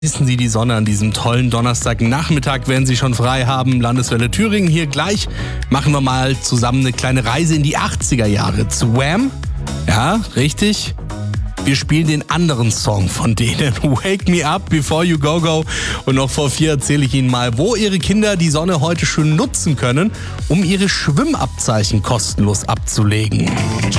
Wissen Sie die Sonne an diesem tollen Donnerstagnachmittag, werden Sie schon frei haben. Landeswelle Thüringen hier gleich. Machen wir mal zusammen eine kleine Reise in die 80er Jahre zu Wham. Ja, richtig. Wir spielen den anderen Song von denen. Wake Me Up Before You Go Go. Und noch vor 4 erzähle ich Ihnen mal, wo Ihre Kinder die Sonne heute schön nutzen können, um ihre Schwimmabzeichen kostenlos abzulegen.